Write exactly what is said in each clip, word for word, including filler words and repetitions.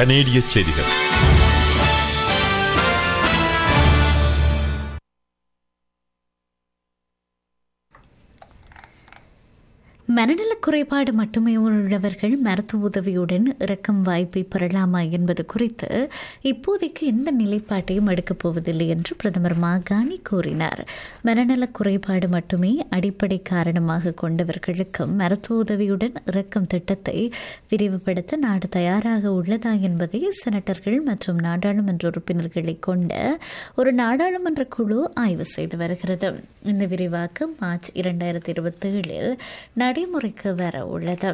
கனேடிய செய்திகள். மனநல குறைபாடு மட்டுமே உள்ளவர்கள் மருத்துவ உதவியுடன் இறக்கும் வாய்ப்பை பெறலாமா என்பது குறித்து இப்போதைக்கு எந்த நிலைப்பாட்டையும் எடுக்கப் போவதில்லை என்று பிரதமர் மாகாணி கூறினார். மனநல குறைபாடு மட்டுமே அடிப்படை காரணமாக கொண்டவர்களுக்கும் மருத்துவ உதவியுடன் இறக்கும் திட்டத்தை விரிவுபடுத்த நாடு தயாராக உள்ளதா என்பதை செனட்டர்கள் மற்றும் நாடாளுமன்ற உறுப்பினர்களை கொண்ட ஒரு நாடாளுமன்ற குழு ஆய்வு செய்து வருகிறது. இந்த விரிவாக்கம் மார்ச் இரண்டாயிரத்தி இருபத்தி ஏழில் நடைமுறைக்கு வர உள்ளது.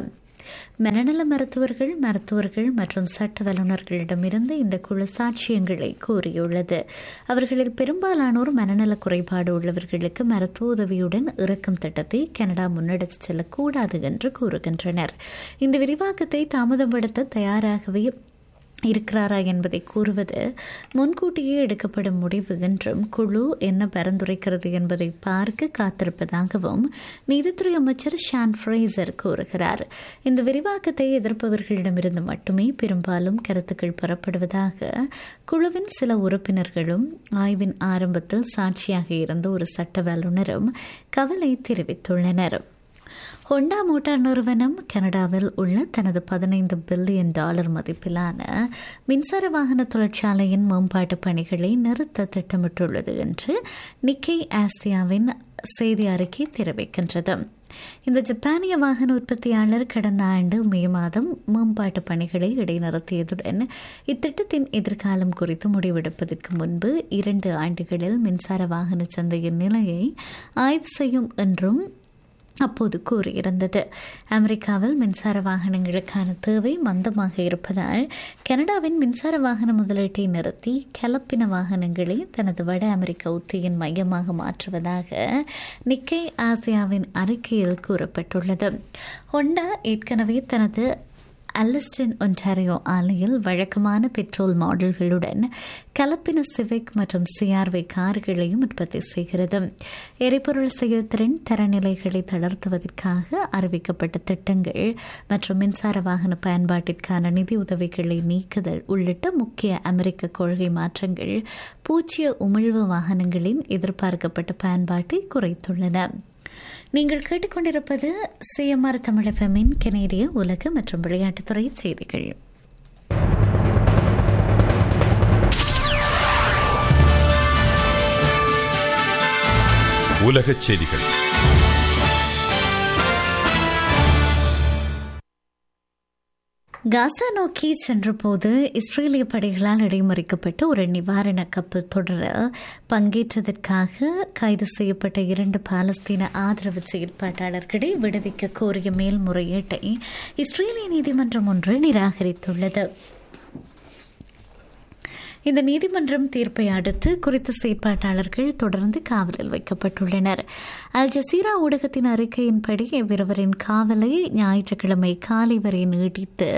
மனநல மருத்துவர்கள் மருத்துவர்கள் மற்றும் சட்ட வல்லுநர்களிடமிருந்து இந்த குழு சாட்சியங்களை கோரியுள்ளது. அவர்களில் பெரும்பாலானோர் மனநல குறைபாடு உள்ளவர்களுக்கு மருத்துவ உதவியுடன் இறக்கும் திட்டத்தை கனடா முன்னெடுத்து செல்லக்கூடாது என்று கூறுகின்றனர். இந்த விரிவாக்கத்தை தாமதப்படுத்த தயாராகவே இருக்கிறாரா என்பதை கூறுவது முன்கூட்டியே எடுக்கப்படும் முடிவு என்றும் குழு என்ன பரிந்துரைக்கிறது என்பதை பார்க்க காத்திருப்பதாகவும் நீதித்துறை அமைச்சர் ஷான் ஃப்ரேசர் கூறுகிறார். இந்த விரிவாக்கத்தை எதிர்ப்பவர்களிடமிருந்து மட்டுமே பெரும்பாலும் கருத்துக்கள் பெறப்படுவதாக குழுவின் சில உறுப்பினர்களும் ஆய்வின் ஆரம்பத்தில் சாட்சியாக இருந்த ஒரு சட்ட வல்லுநரும் கவலை தெரிவித்துள்ளனர். ஹோண்டா மோட்டார் நிறுவனம் கனடாவில் உள்ள தனது பதினைந்து பில்லியன் டாலர் மதிப்பிலான மின்சார வாகன தொழிற்சாலையின் மேம்பாட்டு பணிகளை நிறுத்த திட்டமிட்டுள்ளது என்று நிக்கை ஆசியாவின் செய்தி அறிக்கை தெரிவிக்கின்றது. இந்த ஜப்பானிய வாகன உற்பத்தியாளர் கடந்த ஆண்டு மே மாதம் மேம்பாட்டு பணிகளை இடைநிறுத்தியதுடன் இத்திட்டத்தின் எதிர்காலம் குறித்து முடிவெடுப்பதற்கு முன்பு இரண்டு ஆண்டுகளில் மின்சார வாகன சந்தையின் நிலையை ஆய்வு செய்யும் என்றும் அப்போது கூறியிருந்தது. அமெரிக்காவில் மின்சார வாகனங்களுக்கான தேவை மந்தமாக இருப்பதால் கனடாவின் மின்சார வாகன முதலீட்டை நிறுத்தி கலப்பின வாகனங்களை தனது வட அமெரிக்க உத்தியின் மையமாக மாற்றுவதாக நிக்கை ஆசியாவின் அறிக்கையில் கூறப்பட்டுள்ளது. ஹோண்டா ஏற்கனவே தனது அல்லஸ்டன் ஒன்டாரியோ ஆலையில் வழக்கமான பெட்ரோல் மாடல்களுடன் கலப்பின சிவிக் மற்றும் சிஆர்வி கார்களையும் உற்பத்தி செய்கிறது. எரிபொருள் செயல்திறன் தரநிலைகளை தளர்த்துவதற்காக அறிவிக்கப்பட்ட திட்டங்கள் மற்றும் மின்சார வாகன பயன்பாட்டிற்கான நிதி உதவிகளை நீக்குதல் உள்ளிட்ட முக்கிய அமெரிக்க கொள்கை மாற்றங்கள் பூச்சிய உமிழ்வு வாகனங்களின் எதிர்பார்க்கப்பட்ட பயன்பாட்டை குறைத்துள்ளன. நீங்கள் கேட்டுக்கொண்டிருப்பது சிஎம்ஆர் தமிழ் எஃப்எம்மின் கனேடிய உலக மற்றும் விளையாட்டுத்துறை செய்திகள். உலகச் செய்திகள். காசா நோக்கி சென்றபோது இஸ்ரேலிய படைகளால் இடைமறிக்கப்பட்ட ஒரு நிவாரண கப்பல் தொடரில் பங்கேற்றதற்காக கைது செய்யப்பட்ட இரண்டு பாலஸ்தீன ஆதரவு செயற்பாட்டாளர்களை விடுவிக்க கோரிய மேல்முறையீட்டை இஸ்ரேலிய நீதிமன்றம் ஒன்று நிராகரித்துள்ளது. இந்த நீதிமன்றம் தீர்ப்பை அடுத்து குறித்த செயற்பாட்டாளர்கள் தொடர்ந்து காவலில் வைக்கப்பட்டுள்ளனர். அல் ஜசீரா ஊடகத்தின் அறிக்கையின்படி இவ்விருவரின் காவலை ஞாயிற்றுக்கிழமை காலை வரை நீடித்து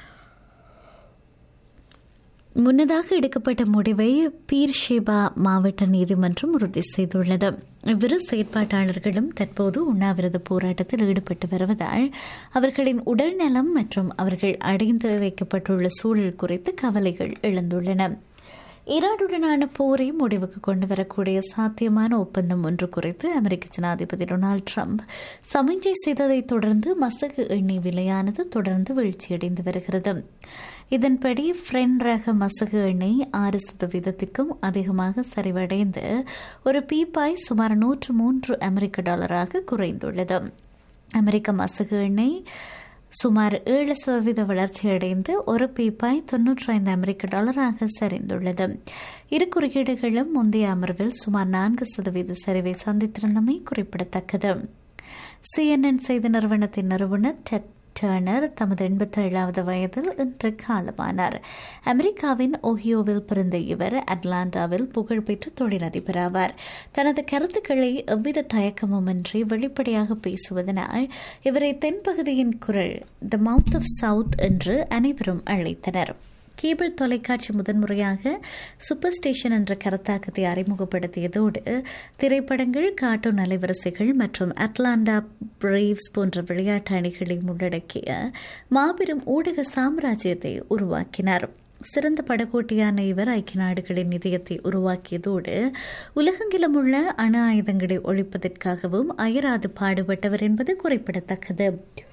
முன்னதாக எடுக்கப்பட்ட முடிவை பீர்ஷேபா மாவட்ட நீதிமன்றம் உறுதி செய்துள்ளது. இவ்விரு செயற்பாட்டாளர்களும் தற்போது உண்ணாவிரத போராட்டத்தில் ஈடுபட்டு வருவதால் அவர்களின் உடல்நலம் மற்றும் அவர்கள் அடைந்து வைக்கப்பட்டுள்ள சூழல் குறித்து கவலைகள் எழுந்துள்ளன. ஈரானுடனான போரை முடிவுக்கு கொண்டு வரக்கூடிய சாத்தியமான ஒப்பந்தம் ஒன்று குறித்து அமெரிக்க ஜனாதிபதி டொனால்டு டிரம்ப் சமிஞ்சை செய்ததை தொடர்ந்து மசகு எண்ணெய் விலையானது தொடர்ந்து வீழ்ச்சியடைந்து வருகிறது. இதன்படி பிரெண்ட் ரக மசகு எண்ணெய் ஆறு சதவீதத்திற்கும் அதிகமாக சரிவடைந்து ஒரு பீப்பாய் சுமார் நூற்று மூன்று அமெரிக்க டாலராக குறைந்துள்ளது. அமெரிக்க மசகு எண்ணெய் சுமார் ஏழு சதவீத வளர்ச்சியடைந்து ஒரு பீப்பாய் தொன்னூற்றி ஐந்து அமெரிக்க டாலராக சரிந்துள்ளது. இரு குறியீடுகளும் முந்தைய அமர்வில் சுமார் நான்கு சதவீத சரிவை சந்தித்திருந்தமை குறிப்பிடத்தக்கது. சிஎன்என் செய்தி நிறுவனத்தின் நிறுவனர் டெட் டர்னர் தமது எண்பத்தி ஏழாவது வயதில் இன்று காலமானார். அமெரிக்காவின் ஓஹியோவில் பிறந்த இவர் அட்லாண்டாவில் புகழ்பெற்ற தொழிலதிபர் ஆவார். தனது கருத்துக்களை எவ்வித தயக்கமுமின்றி வெளிப்படையாக பேசுவதனால் இவரை தென்பகுதியின் குரல் தி மவுத் ஆஃப் சவுத் என்று அனைவரும் அழைத்தனர். கேபிள் தொலைக்காட்சி முதன்முறையாக சூப்பர் ஸ்டேஷன் என்ற கருத்தாக்கத்தை அறிமுகப்படுத்தியதோடு திரைப்படங்கள், கார்ட்டூன் அலைவரிசைகள் மற்றும் அட்லாண்டா பிரேவ்ஸ் போன்ற விளையாட்டு அணிகளை உள்ளடக்கிய மாபெரும் ஊடக சாம்ராஜ்யத்தை உருவாக்கினார். சிறந்த படகோட்டியான இவர் ஐக்கிய நாடுகளின் நிதியத்தை உருவாக்கியதோடு உலகெங்கிலும் உள்ள அணு ஆயுதங்களை ஒழிப்பதற்காகவும் அயராது பாடுபட்டவர் என்பது குறிப்பிடத்தக்கது.